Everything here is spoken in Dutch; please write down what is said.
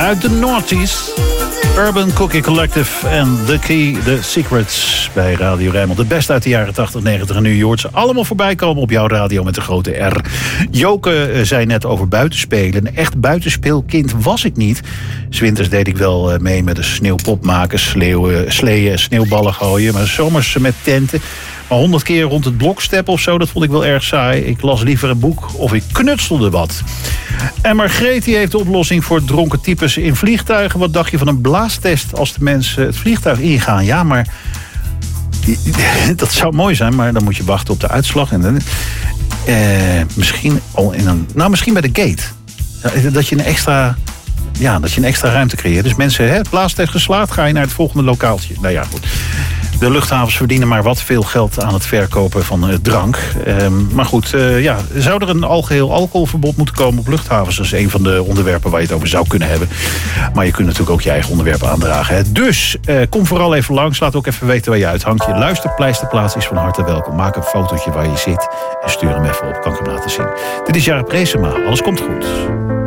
Uit de Naughties. Urban Cookie Collective en The Key, The Secrets bij Radio Rijnmond. Het beste uit de jaren 80, 90 en nu. Je hoort ze allemaal voorbij komen op jouw radio met de grote R. Joke zei net over buitenspelen. Een echt buitenspeelkind was ik niet. 's Winters deed ik wel mee met de sneeuwpop maken, sleeën, sneeuwballen gooien. Maar zomers met tenten. Maar 100 keer rond het blok steppen of zo, dat vond ik wel erg saai. Ik las liever een boek of ik knutselde wat. En Margreet die heeft de oplossing voor dronken types in vliegtuigen. Wat dacht je van een blaastest als de mensen het vliegtuig ingaan? Ja, maar dat zou mooi zijn, maar dan moet je wachten op de uitslag. En misschien al in een... Nou, misschien bij de gate. Dat je een extra ruimte creëert. Dus mensen, het blaastest geslaagd, ga je naar het volgende lokaaltje. Nou ja, goed. De luchthavens verdienen maar wat veel geld aan het verkopen van drank. Maar goed, zou er een algeheel alcoholverbod moeten komen op luchthavens? Dat is een van de onderwerpen waar je het over zou kunnen hebben. Maar je kunt natuurlijk ook je eigen onderwerpen aandragen. Hè? Dus kom vooral even langs. Laat ook even weten waar je uithangt. Je luisterpleisterplaats is van harte welkom. Maak een fotootje waar je zit en stuur hem even op. Kan ik hem laten zien. Dit is Jaap Reesema. Alles komt goed.